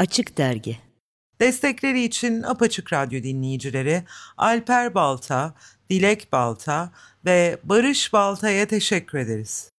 Açık Dergi. Destekleri için Apaçık Radyo dinleyicileri Alper Balta, Dilek Balta ve Barış Balta'ya teşekkür ederiz.